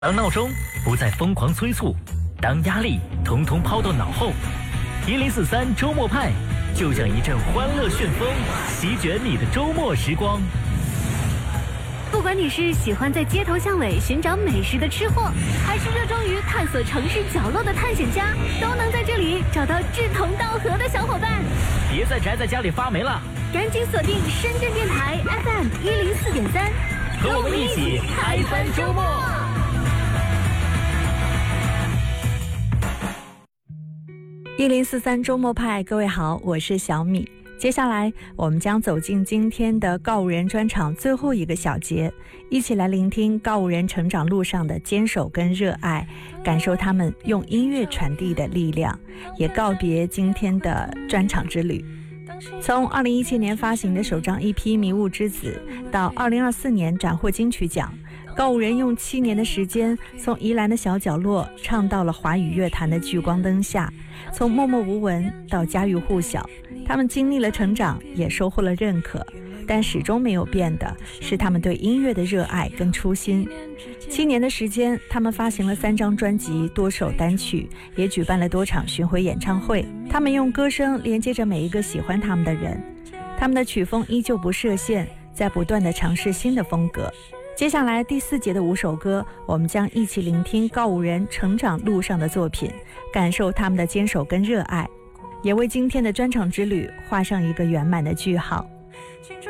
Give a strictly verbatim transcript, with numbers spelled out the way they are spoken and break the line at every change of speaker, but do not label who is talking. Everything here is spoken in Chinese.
当闹钟不再疯狂催促，当压力统统抛到脑后，一零四三周末派就像一阵欢乐旋风，席卷你的周末时光。
不管你是喜欢在街头巷尾寻找美食的吃货，还是热衷于探索城市角落的探险家，都能在这里找到志同道合的小伙伴。
别再宅在家里发霉了，
赶紧锁定深圳电台 F M 一零四点三，
和我们一起嗨翻周末。
一零四三周末派，各位好，我是小米。接下来我们将走进今天的告五人专场最后一个小节，一起来聆听告五人成长路上的坚守跟热爱，感受他们用音乐传递的力量，也告别今天的专场之旅。从二零一七年发行的首张 E P《迷雾之子》到二零二四年斩获金曲奖，告五人用七年的时间，从宜兰的小角落唱到了华语乐坛的聚光灯下，从默默无闻到家喻户晓。他们经历了成长，也收获了认可，但始终没有变的是他们对音乐的热爱跟初心。七年的时间，他们发行了三张专辑，多首单曲，也举办了多场巡回演唱会。他们用歌声连接着每一个喜欢他们的人，他们的曲风依旧不设限，在不断地尝试新的风格。接下来第四节的五首歌，我们将一起聆听告五人成长路上的作品，感受他们的坚守跟热爱，也为今天的专场之旅画上一个圆满的句号。